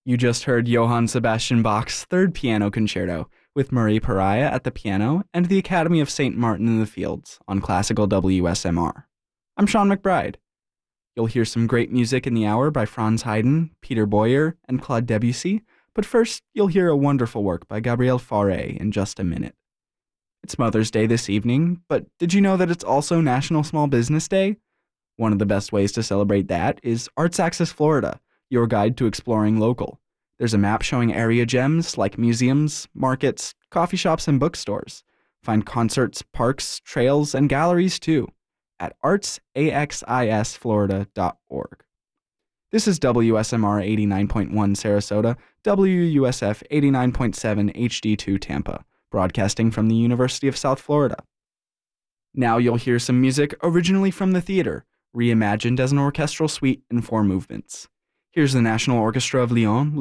You just heard Johann Sebastian Bach's Third Piano Concerto with Marie Pariah at the piano and the Academy of St. Martin in the Fields on Classical WSMR. I'm Sean McBride. You'll hear some great music in the hour by Franz Haydn, Peter Boyer, and Claude Debussy, but first you'll hear a wonderful work by Gabriel Fauré in just a minute. It's Mother's Day this evening, but did you know that it's also National Small Business Day? One of the best ways to celebrate that is Arts Axis Florida, your guide to exploring local. There's a map showing area gems like museums, markets, coffee shops, and bookstores. Find concerts, parks, trails, and galleries too at artsaxisflorida.org. This is WSMR 89.1 Sarasota, WUSF 89.7 HD2 Tampa, broadcasting from the University of South Florida. Now you'll hear some music originally from the theater, reimagined as an orchestral suite in 4 movements. Here's the National Orchestra of Lyon,